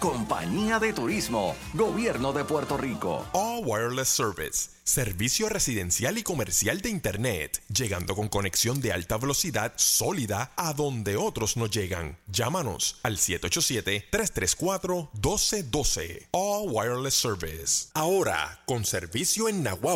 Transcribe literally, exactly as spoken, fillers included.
Compañía de Turismo, Gobierno de Puerto Rico. All Wireless Service, servicio residencial y comercial de Internet, llegando con conexión de alta velocidad sólida a donde otros no llegan. Llámanos al siete ocho siete, tres tres cuatro, uno dos uno dos. All Wireless Service. Ahora, con servicio en Nahuatl.